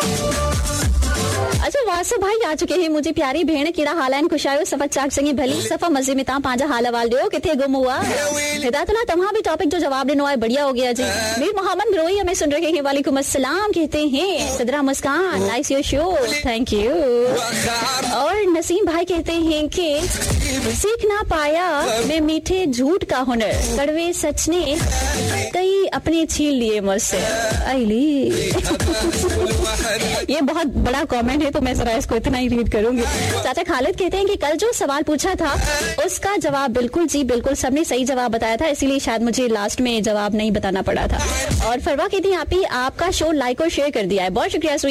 अच्छा वासु भाई आ चुके हैं। मुझे प्यारी भेण कीड़ा हालाइन खुशायो सफा चाक संगी भली सफा मजे में ता पांजा हाला वाल दियो किथे गुम हुआ। हिदायतुल्लाह तमाम भी टॉपिक जो जवाब देना है बढ़िया हो गया जी। मीर मोहम्मद रोई हमें सुन रहे हैं, वालेकुम अस्सलाम कहते हैं। सदरा मुस्कान nice your show, thank you. और नसीम भाई कहते हैं कि सीख ना पाया मैं मीठे झूठ का हुनर, कड़वे सच ने कई अपने छीन लिए मुझसे। अली ये बहुत बड़ा कमेंट है तो मैं जरा इसको इतना ही रीड करूंगी। चाचा खालिद कहते हैं कि कल जो सवाल पूछा था उसका जवाब बिल्कुल जी बिल्कुल सबने सही जवाब बताया था, इसीलिए शायद मुझे लास्ट में जवाब नहीं बताना पड़ा था। और फरवा कहती हैं आपका शो लाइक और शेयर कर दिया है, बहुत शुक्रिया।